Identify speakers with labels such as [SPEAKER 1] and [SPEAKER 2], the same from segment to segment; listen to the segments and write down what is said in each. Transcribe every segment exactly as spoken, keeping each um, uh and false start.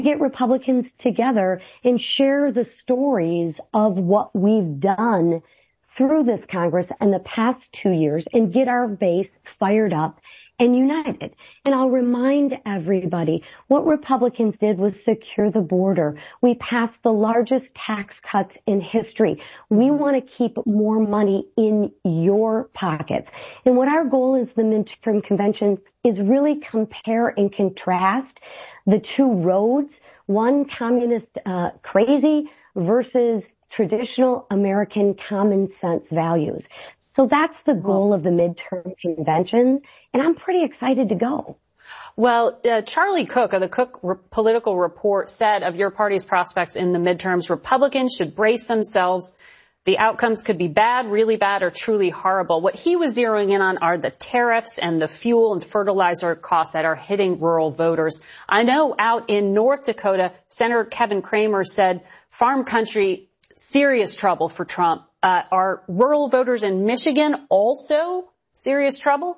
[SPEAKER 1] get Republicans together and share the stories of what we've done through this Congress in the past two years and get our base fired up and united. And I'll remind everybody, what Republicans did was secure the border. We passed the largest tax cuts in history. We want to keep more money in your pockets. And what our goal is, the midterm convention, is really compare and contrast the two roads, one communist uh, crazy versus traditional American common sense values. So that's the goal of the midterm convention, and I'm pretty excited to go.
[SPEAKER 2] Well, uh, Charlie Cook of the Cook Re- Political Report said of your party's prospects in the midterms, Republicans should brace themselves. The outcomes could be bad, really bad, or truly horrible. What he was zeroing in on are the tariffs and the fuel and fertilizer costs that are hitting rural voters. I know out in North Dakota, Senator Kevin Cramer said farm country, serious trouble for Trump. Uh, are rural voters in Michigan also serious trouble?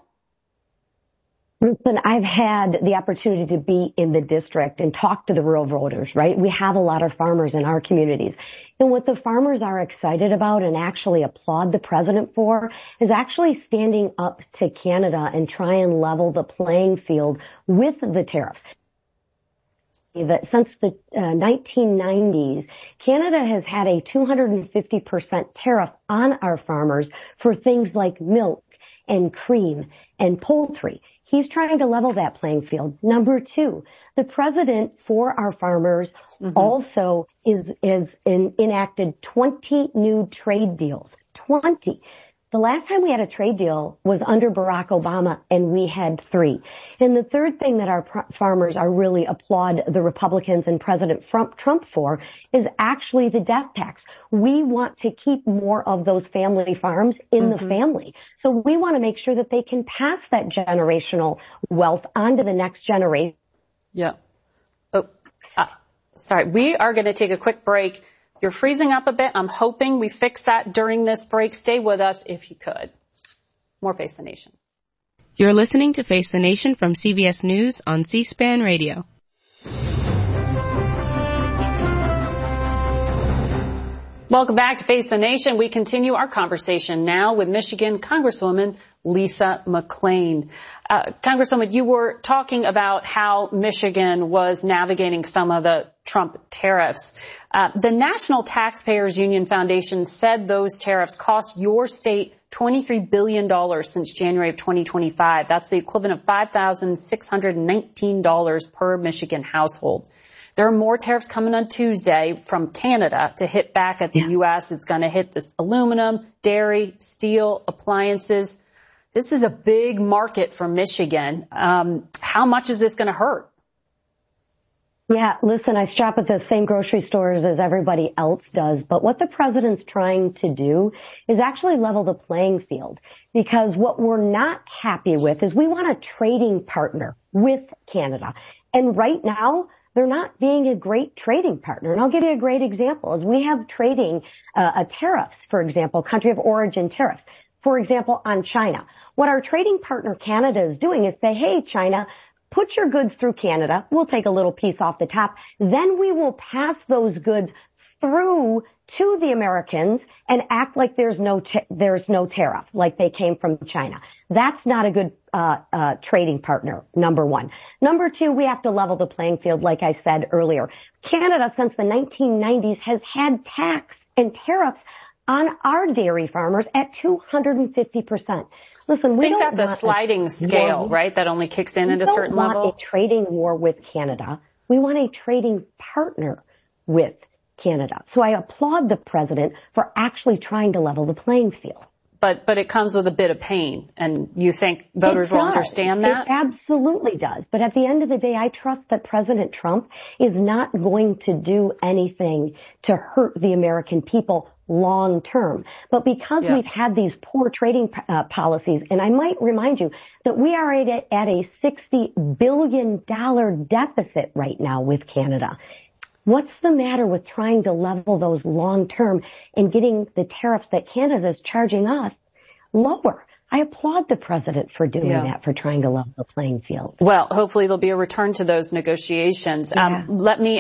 [SPEAKER 1] Listen, I've had the opportunity to be in the district and talk to the rural voters, right? We have a lot of farmers in our communities. And what the farmers are excited about and actually applaud the president for is actually standing up to Canada and try and level the playing field with the tariffs. That since the uh, nineteen nineties, Canada has had a two hundred fifty percent tariff on our farmers for things like milk and cream and poultry. He's trying to level that playing field. Number two, the president for our farmers mm-hmm. also is, is in, enacted twenty new trade deals. twenty. The last time we had a trade deal was under Barack Obama, and we had three. And the third thing that our pr- farmers are really applaud the Republicans and President Trump for is actually the death tax. We want to keep more of those family farms in mm-hmm. the family. So we want to make sure that they can pass that generational wealth on to the next generation.
[SPEAKER 2] Yeah. Oh, uh, sorry. We are going to take a quick break. You're freezing up a bit. I'm hoping we fix that during this break. Stay with us if you could. More Face the Nation.
[SPEAKER 3] You're listening to Face the Nation from C B S News on C-SPAN Radio.
[SPEAKER 2] Welcome back to Face the Nation. We continue our conversation now with Michigan Congresswoman Lisa McClain. Uh, Congresswoman, you were talking about how Michigan was navigating some of the Trump tariffs. Uh, the National Taxpayers Union Foundation said those tariffs cost your state twenty-three billion dollars since January of twenty twenty-five. That's the equivalent of five thousand six hundred nineteen dollars per Michigan household. There are more tariffs coming on Tuesday from Canada to hit back at the yeah. U S. It's going to hit this aluminum, dairy, steel, appliances. This is a big market for Michigan. Um, how much is this going to hurt?
[SPEAKER 1] Yeah, listen, I shop at the same grocery stores as everybody else does, but what the president's trying to do is actually level the playing field, because what we're not happy with is we want a trading partner with Canada. And right now, they're not being a great trading partner. And I'll give you a great example. As we have trading uh, a tariffs, for example, country of origin tariffs, for example, on China. What our trading partner Canada is doing is say, hey, China, put your goods through Canada. We'll take a little piece off the top. Then we will pass those goods through to the Americans and act like there's no t- there's no tariff, like they came from China. That's not a good uh, uh trading partner, number one. Number two, we have to level the playing field, like I said earlier. Canada, since the nineteen nineties, has had tax and tariffs on our dairy farmers at two hundred fifty percent. Listen, we
[SPEAKER 2] I think
[SPEAKER 1] don't
[SPEAKER 2] that's a sliding scale,
[SPEAKER 1] war.
[SPEAKER 2] right? That only kicks in
[SPEAKER 1] we
[SPEAKER 2] at a certain
[SPEAKER 1] level. We
[SPEAKER 2] level.
[SPEAKER 1] don't want a trading war with Canada. We want a trading partner with Canada. So I applaud the president for actually trying to level the playing field.
[SPEAKER 2] But but it comes with a bit of pain, and you think voters will understand that?
[SPEAKER 1] It absolutely does. But at the end of the day, I trust that President Trump is not going to do anything to hurt the American people long term. But because yeah. we've had these poor trading uh, policies, and I might remind you that we are at a, at a sixty billion dollars deficit right now with Canada. What's the matter with trying to level those long term and getting the tariffs that Canada is charging us lower? I applaud the president for doing yeah. that, for trying to level the playing field.
[SPEAKER 2] Well, hopefully there'll be a return to those negotiations.
[SPEAKER 1] Yeah.
[SPEAKER 2] Um, let me